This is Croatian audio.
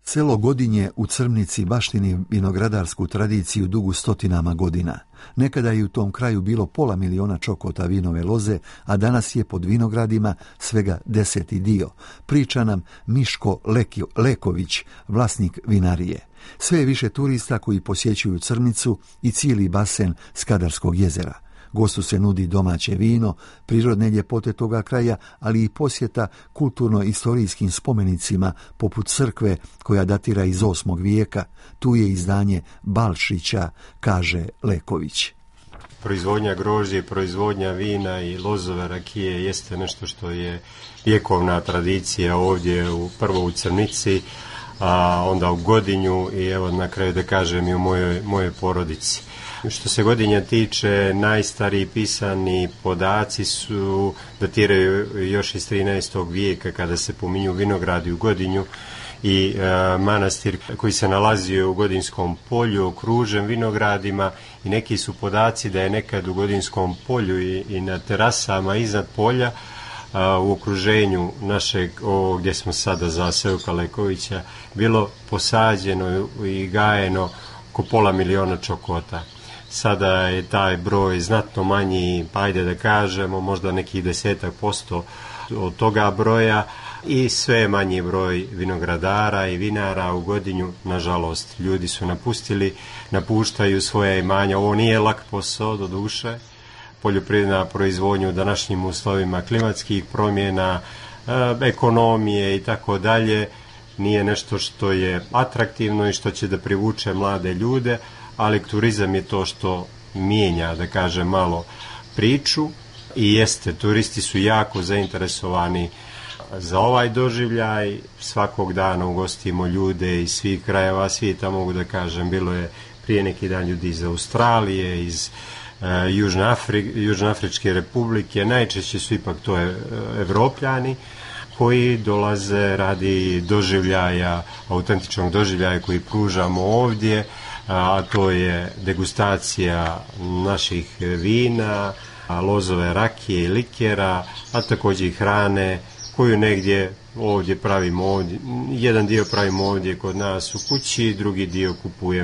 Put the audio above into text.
Selo Godinje u Crmnici baštini vinogradarsku tradiciju dugu stotinama godina. Nekada je u tom kraju bilo 500.000 čokota vinove loze, a danas je pod vinogradima svega 10. dio. Priča nam Miško Leković, vlasnik vinarije. Sve je više turista koji posjećuju Crmnicu i cijeli basen Skadarskog jezera. Gostu se nudi domaće vino, prirodne ljepote toga kraja, ali i posjeta kulturno-istorijskim spomenicima poput crkve koja datira iz 8. vijeka. Tu je izdanje Balšića, kaže Leković. Proizvodnja grožđe, proizvodnja vina i lozove rakije jeste nešto što je vjekovna tradicija ovdje prvo u Crnici, a onda u Godinju i evo na kraju da kažem i u mojoj porodici. Što se Godinja tiče, najstariji pisani podaci datiraju još iz 13. vijeka kada se pominju vinogradi u Godinju i manastir koji se nalazio u Godinskom polju okružen vinogradima i neki su podaci da je nekad u Godinskom polju i na terasama iznad polja u okruženju našeg, gdje smo sada za Sevka Lekovića, bilo posađeno i gajeno oko 500.000 čokota. Sada je taj broj znatno manji, pa ajde da kažemo možda nekih 10% od toga broja i sve manji broj vinogradara i vinara u Godinju. Nažalost, ljudi su napuštaju svoja imanja. Ovo nije lak posao, do duše. Poljoprivredna proizvodnja u današnjim uslovima klimatskih promjena, ekonomije i tako dalje nije nešto što je atraktivno i što će da privuče mlade ljude, ali turizam je to što mijenja, da kažem, malo priču i jeste, turisti su jako zainteresovani za ovaj doživljaj. Svakog dana ugostimo ljude iz svih krajeva svijeta, mogu da kažem, bilo je prije neki dan ljudi iz Australije, iz Južnoafričke republike, najčešće su ipak to Evropljani koji dolaze radi doživljaja, autentičnog doživljaja koji pružamo ovdje, a to je degustacija naših vina, lozove rakije i likera, a također i hrane koju negdje ovdje pravimo, jedan dio pravimo ovdje kod nas u kući, drugi dio kupujemo